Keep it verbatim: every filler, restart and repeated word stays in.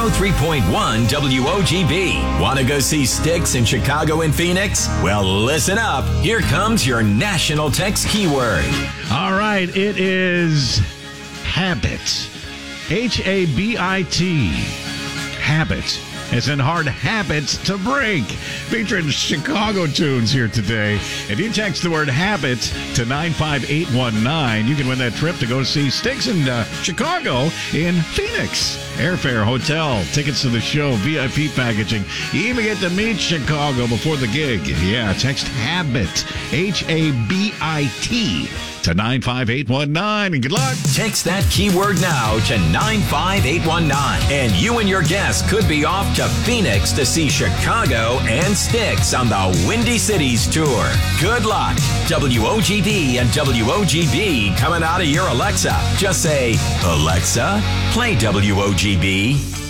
oh three point one W O G B. Want to go see Styx in Chicago and Phoenix? Well, listen up. Here comes your national text keyword. All right, it is habit. H A B I T. Habit. As in hard habits to break. Featuring Chicago tunes here today. If you text the word habit to nine five eight one nine, you can win that trip to go see Styx in uh, Chicago in Phoenix. Airfare, hotel, tickets to the show, V I P packaging. You even get to meet Chicago before the gig. Yeah, text habit, H A B I T, to nine five eight one nine, and good luck. Text that keyword now to nine five eight one nine, and you and your guests could be off to Phoenix to see Chicago and Styx on the Windy Cities Tour. Good luck. W O G B and W O G B coming out of your Alexa. Just say, Alexa, play W O G B.